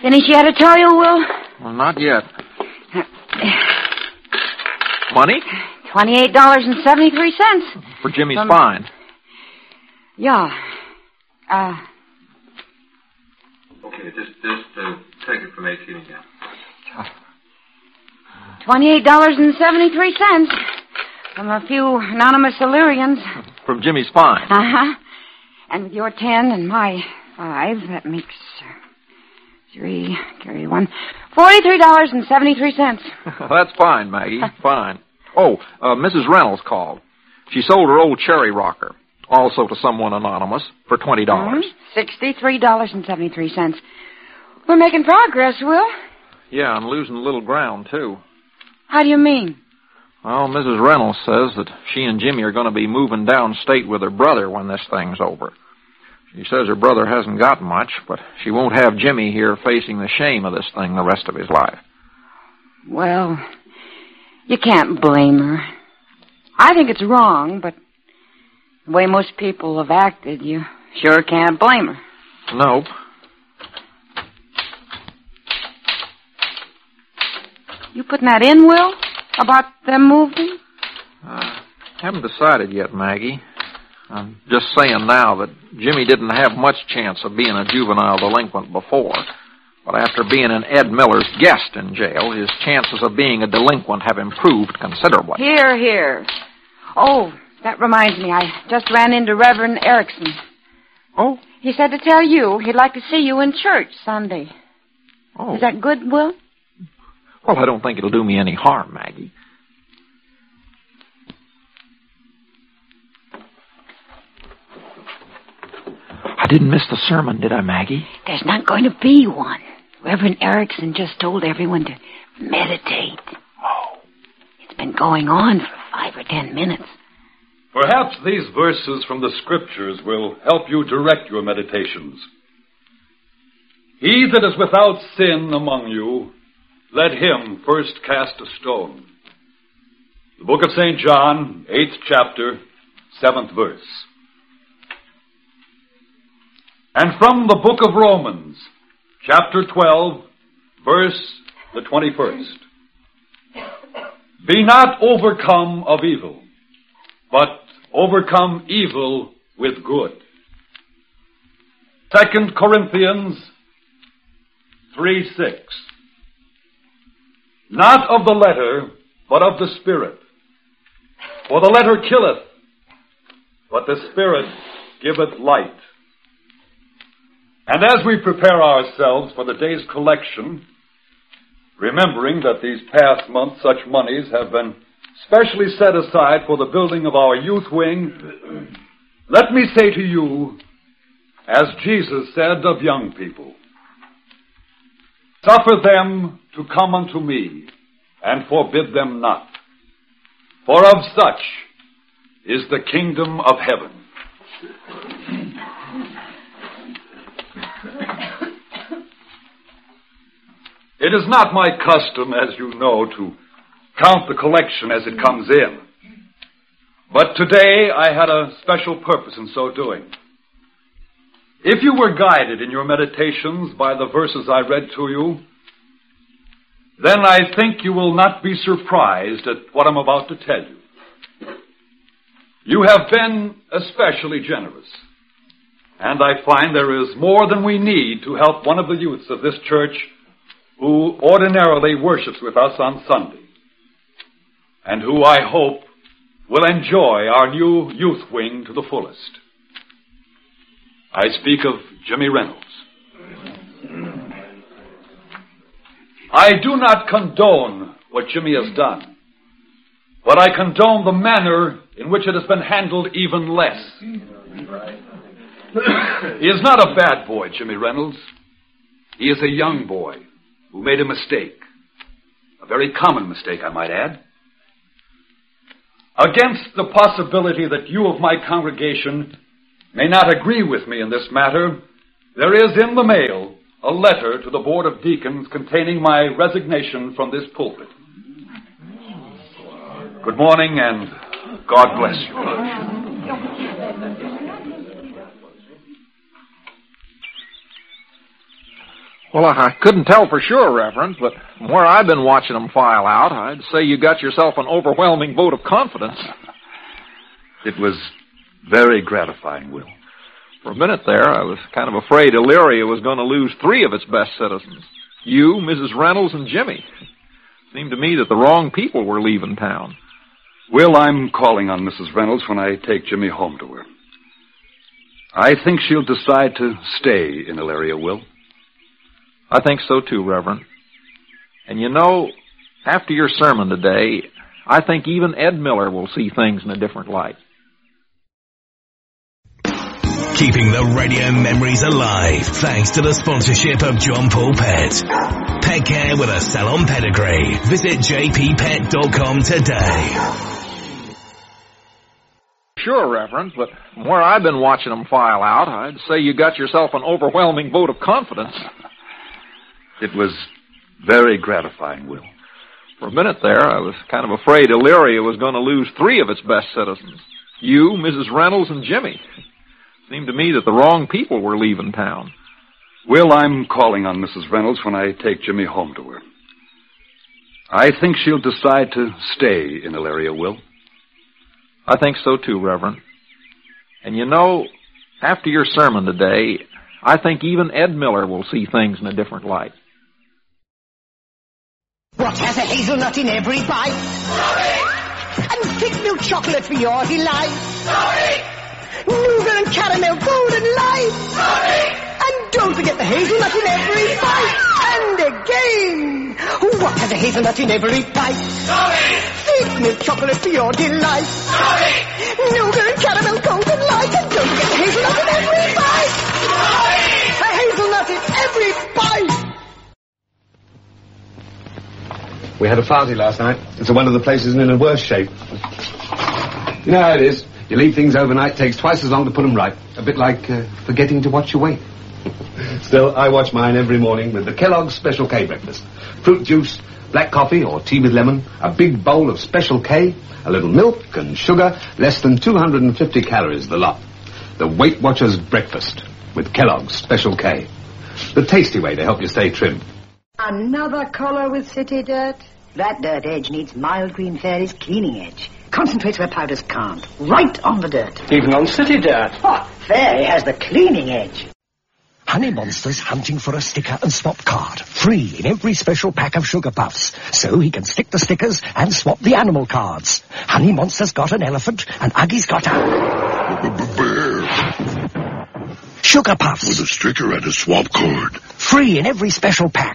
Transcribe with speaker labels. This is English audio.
Speaker 1: Finish the editorial, Will?
Speaker 2: Well, not yet. Money?
Speaker 1: $28.73.
Speaker 2: For Jimmy's fine.
Speaker 1: Yeah.
Speaker 3: Okay, just take it from 18 again.
Speaker 1: $28.73 from a few anonymous Illyrians.
Speaker 2: From Jimmy's fine.
Speaker 1: Uh-huh. And with your 10 and my 5, that makes 3, carry 1, $43.73.
Speaker 2: That's fine, Maggie. Fine. Oh, Mrs. Reynolds called. She sold her old cherry rocker, also to someone anonymous, for $20.
Speaker 1: $63.73. We're making progress, Will.
Speaker 2: Yeah, and losing a little ground, too.
Speaker 1: How do you mean?
Speaker 2: Well, Mrs. Reynolds says that she and Jimmy are going to be moving downstate with her brother when this thing's over. She says her brother hasn't got much, but she won't have Jimmy here facing the shame of this thing the rest of his life.
Speaker 1: Well, you can't blame her. I think it's wrong, but the way most people have acted, you sure can't blame her.
Speaker 2: Nope.
Speaker 1: You putting that in, Will? About them moving?
Speaker 2: Haven't decided yet, Maggie. I'm just saying now that Jimmy didn't have much chance of being a juvenile delinquent before. But after being an Ed Miller's guest in jail, his chances of being a delinquent have improved considerably.
Speaker 1: Here. Oh, that reminds me. I just ran into Reverend Erickson.
Speaker 2: Oh?
Speaker 1: He said to tell you he'd like to see you in church Sunday.
Speaker 2: Oh.
Speaker 1: Is that good, Will?
Speaker 2: Well, I don't think it'll do me any harm, Maggie. I didn't miss the sermon, did I, Maggie?
Speaker 1: There's not going to be one. Reverend Erickson just told everyone to meditate.
Speaker 2: Oh.
Speaker 1: It's been going on for 5 or 10 minutes.
Speaker 4: Perhaps these verses from the Scriptures will help you direct your meditations. He that is without sin among you, let him first cast a stone. The book of St. John, 8th chapter, 7th verse. And from the book of Romans, chapter 12, verse the 21st. Be not overcome of evil, but overcome evil with good. 2 Corinthians 3:6. Not of the letter, but of the Spirit. For the letter killeth, but the Spirit giveth light. And as we prepare ourselves for the day's collection, remembering that these past months such monies have been specially set aside for the building of our youth wing, let me say to you, as Jesus said of young people, suffer them to come unto me, and forbid them not. For of such is the kingdom of heaven. It is not my custom, as you know, to count the collection as it comes in. But today I had a special purpose in so doing. If you were guided in your meditations by the verses I read to you, then I think you will not be surprised at what I'm about to tell you. You have been especially generous, and I find there is more than we need to help one of the youths of this church who ordinarily worships with us on Sunday, and who I hope will enjoy our new youth wing to the fullest. I speak of Jimmy Reynolds. I do not condone what Jimmy has done, but I condone the manner in which it has been handled even less. He is not a bad boy, Jimmy Reynolds. He is a young boy who made a mistake. A very common mistake, I might add. Against the possibility that you of my congregation may not agree with me in this matter, there is in the mail a letter to the Board of Deacons containing my resignation from this pulpit. Good morning, and God bless you.
Speaker 2: Well, I couldn't tell for sure, Reverend, but from where I've been watching them file out, I'd say you got yourself an overwhelming vote of confidence.
Speaker 4: It was very gratifying, Will.
Speaker 2: For a minute there, I was kind of afraid Elyria was going to lose 3 of its best citizens. You, Mrs. Reynolds, and Jimmy. It seemed to me that the wrong people were leaving town.
Speaker 4: Will, I'm calling on Mrs. Reynolds when I take Jimmy home to her. I think she'll decide to stay in Elyria, Will.
Speaker 2: I think so too, Reverend. And you know, after your sermon today, I think even Ed Miller will see things in a different light.
Speaker 5: Keeping the radio memories alive thanks to the sponsorship of John Paul Pet. Pet care with a salon pedigree. Visit jppet.com today.
Speaker 2: Sure, Reverend, but from where I've been watching them file out, I'd say you got yourself an overwhelming vote of confidence.
Speaker 4: It was very gratifying, Will.
Speaker 2: For a minute there, I was kind of afraid Elyria was going to lose 3 of its best citizens. You, Mrs. Reynolds, and Jimmy. It seemed to me that the wrong people were leaving town.
Speaker 4: Will, I'm calling on Mrs. Reynolds when I take Jimmy home to her. I think she'll decide to stay in Elyria, Will.
Speaker 2: I think so too, Reverend. And you know, after your sermon today, I think even Ed Miller will see things in a different light.
Speaker 6: What has a hazelnut in every bite? Sorry. And thick milk chocolate for your delight? Sorry. Nougat and caramel golden light? Sorry. And don't forget the hazelnut in every bite. And again, what has a hazelnut in every bite? Sorry. Thick milk chocolate for your delight? Sorry. Nougat and caramel golden light? And don't forget the hazelnut in every bite. Sorry. A hazelnut in every bite.
Speaker 7: We had a party last night. It's one of the places in a worse shape. You know how it is. You leave things overnight, takes twice as long to put them right. A bit like forgetting to watch your weight. Still, I watch mine every morning with the Kellogg's Special K breakfast. Fruit juice, black coffee or tea with lemon, a big bowl of Special K, a little milk and sugar, less than 250 calories the lot. The Weight Watchers breakfast with Kellogg's Special K. The tasty way to help you stay trim.
Speaker 8: Another collar with city dirt? That dirt edge needs Mild Green Fairy's cleaning edge. Concentrates where powders can't. Right on the dirt.
Speaker 9: Even on city dirt.
Speaker 8: Oh, Fairy has the cleaning edge.
Speaker 6: Honey Monster's hunting for a sticker and swap card. Free in every special pack of Sugar Puffs. So he can stick the stickers and swap the animal cards. Honey Monster's got an elephant and Uggy's got a...
Speaker 10: bear.
Speaker 6: Sugar Puffs.
Speaker 10: With a sticker and a swap card.
Speaker 6: Free in every special pack.